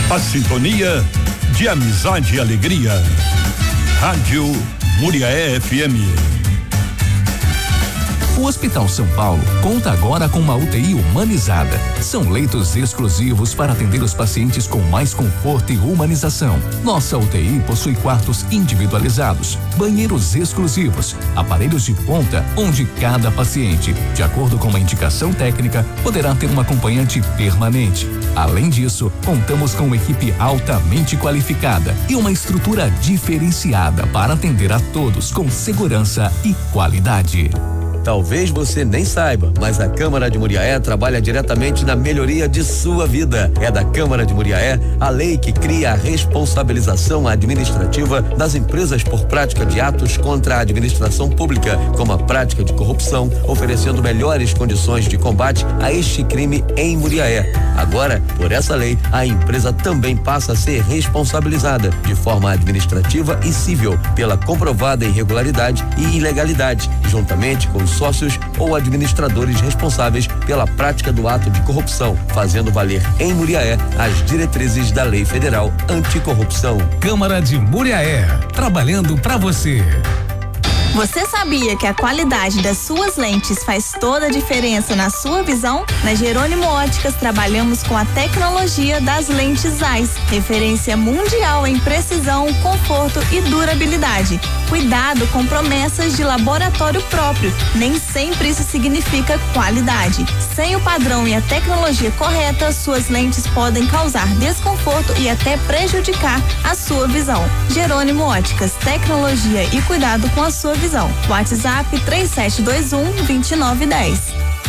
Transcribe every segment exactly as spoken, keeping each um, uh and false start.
A sintonia de amizade e alegria. Rádio Muriaé F M. O Hospital São Paulo conta agora com uma U T I humanizada. São leitos exclusivos para atender os pacientes com mais conforto e humanização. Nossa U T I possui quartos individualizados, banheiros exclusivos, aparelhos de ponta, onde cada paciente, de acordo com uma indicação técnica, poderá ter um acompanhante permanente. Além disso, contamos com uma equipe altamente qualificada e uma estrutura diferenciada para atender a todos com segurança e qualidade. Talvez você nem saiba, mas a Câmara de Muriaé trabalha diretamente na melhoria de sua vida. É da Câmara de Muriaé a lei que cria a responsabilização administrativa das empresas por prática de atos contra a administração pública, como a prática de corrupção, oferecendo melhores condições de combate a este crime em Muriaé. Agora, por essa lei, a empresa também passa a ser responsabilizada de forma administrativa e civil pela comprovada irregularidade e ilegalidade, juntamente com os sócios ou administradores responsáveis pela prática do ato de corrupção, fazendo valer em Muriaé as diretrizes da Lei Federal Anticorrupção. Câmara de Muriaé, trabalhando para você. Você sabia que a qualidade das suas lentes faz toda a diferença na sua visão? Na Jerônimo Óticas trabalhamos com a tecnologia das lentes Zeiss, referência mundial em precisão, conforto e durabilidade. Cuidado com promessas de laboratório próprio, nem sempre isso significa qualidade. Sem o padrão e a tecnologia correta, suas lentes podem causar desconforto e até prejudicar a sua visão. Jerônimo Óticas, tecnologia e cuidado com a sua visão. WhatsApp três sete dois um, dois nove um zero.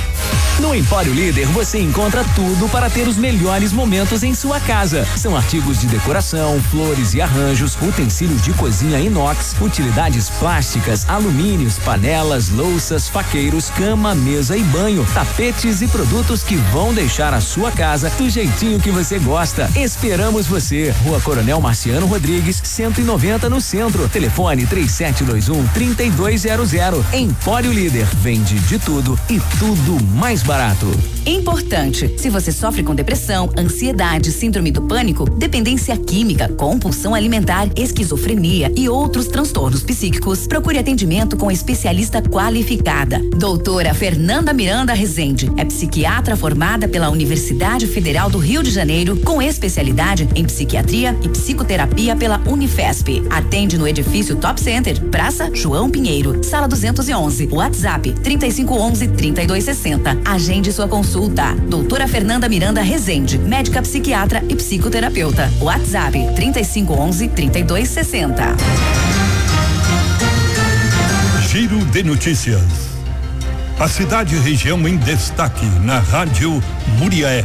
No Empório Líder você encontra tudo para ter os melhores momentos em sua casa. São artigos de decoração, flores e arranjos, utensílios de cozinha inox, utilidades plásticas, alumínios, panelas, louças, faqueiros, cama, mesa e banho, tapetes e produtos que vão deixar a sua casa do jeitinho que você gosta. Esperamos você. Rua Coronel Marciano Rodrigues, cento e noventa no centro. Telefone três sete dois um, três dois zero zero. Empório Líder vende de tudo e tudo mais barato. Importante, se você sofre com depressão, ansiedade, síndrome do pânico, dependência química, compulsão alimentar, esquizofrenia e outros transtornos psíquicos, procure atendimento com especialista qualificada. Doutora Fernanda Miranda Rezende é psiquiatra formada pela Universidade Federal do Rio de Janeiro, com especialidade em psiquiatria e psicoterapia pela Unifesp. Atende no edifício Top Center, Praça João Pinheiro, sala duzentos e onze. WhatsApp trinta e cinco onze, trinta e dois sessenta. Agende sua consulta. Doutora Fernanda Miranda Rezende, médica psiquiatra e psicoterapeuta. WhatsApp trinta e cinco onze, trinta e dois sessenta. Giro de notícias. A cidade e região em destaque na Rádio Muriaé.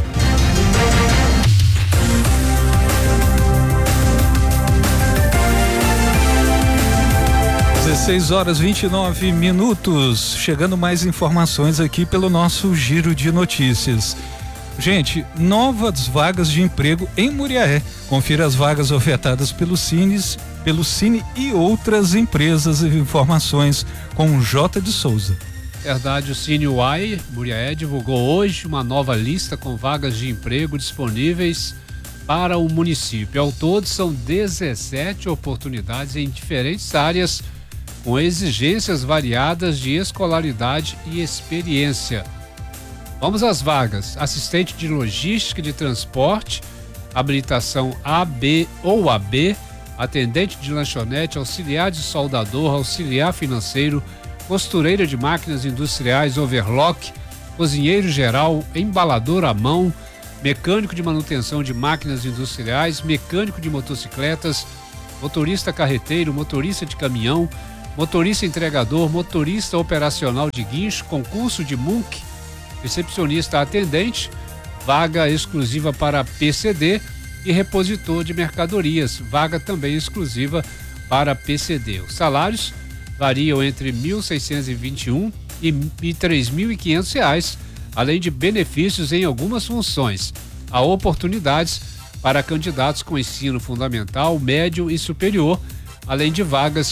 dezesseis horas e vinte e nove minutos. Chegando mais informações aqui pelo nosso Giro de Notícias. Gente, novas vagas de emprego em Muriaé. Confira as vagas ofertadas pelo Cines, pelo Cine e outras empresas e informações com J de Souza. Verdade, o Cine Uai Muriaé divulgou hoje uma nova lista com vagas de emprego disponíveis para o município. Ao todo, são dezessete oportunidades em diferentes áreas, com exigências variadas de escolaridade e experiência. Vamos às vagas: assistente de logística e de transporte, habilitação A, B ou A B, atendente de lanchonete, auxiliar de soldador, auxiliar financeiro, costureira de máquinas industriais, overlock, cozinheiro geral, embalador à mão, mecânico de manutenção de máquinas industriais, mecânico de motocicletas, motorista carreteiro, motorista de caminhão, motorista entregador, motorista operacional de guincho, concurso de M U C, recepcionista atendente, vaga exclusiva para P C D e repositor de mercadorias, vaga também exclusiva para P C D. Os salários variam entre mil seiscentos e vinte e um e três mil e quinhentos reais, além de benefícios em algumas funções. Há oportunidades para candidatos com ensino fundamental, médio e superior, além de vagas